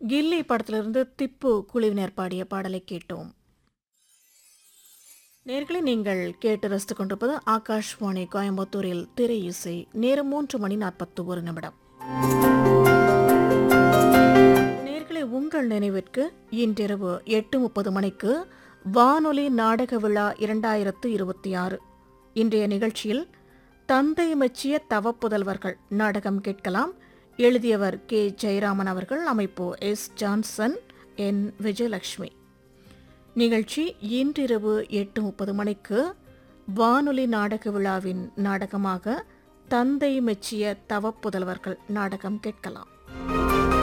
கில்லி படத்திலிருந்து திப்பு குழுவினர் பாடிய பாடலை கேட்டோம். நேர்களை நீங்கள் கேட்டு ரசித்துக் கொண்டிருப்பது ஆகாஷ்வாணி கோயம்புத்தூரில் திரை இசை. நேரம் 3:41. நேர்களை உங்கள் நினைவிற்கு இன்றிரவு 8:30 மணிக்கு வானொலி நாடக விழா 2026 இன்றைய நிகழ்ச்சியில் தந்தை மெச்சிய தவப்புதல்வர்கள் நாடகம் கேட்கலாம். எழுதியவர் கே. ஜெயராமன் அவர்கள். அமைப்பு எஸ். ஜான்சன், என். விஜயலட்சுமி. நிகழ்ச்சி இன்றிரவு 8:30 மணிக்கு வானொலி நாடக விழாவின் நாடகமாக தந்தை மெச்சிய தவப்புதல்வர்கள் நாடகம் கேட்கலாம்.